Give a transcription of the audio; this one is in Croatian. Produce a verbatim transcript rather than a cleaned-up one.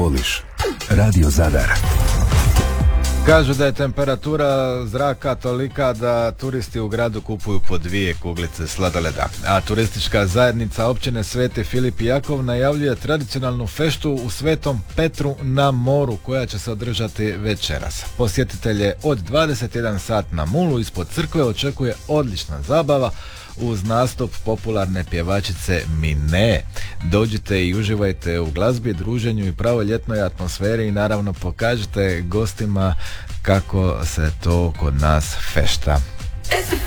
voliš. Radio Zadar. Kažu da je temperatura zraka tolika da turisti u gradu kupuju po dvije kuglice sladoleda. A turistička zajednica općine Sveti Filip i Jakov najavljuje tradicionalnu feštu u Svetom Petru na moru koja će se održati večeras. Posjetitelje od dvadeset jedan sat na mulu ispod crkve očekuje odlična zabava uz nastup popularne pjevačice Mine. Dođite i uživajte u glazbi, druženju i pravo ljetnoj atmosferi i naravno pokažite gostima kako se to kod nas fešta.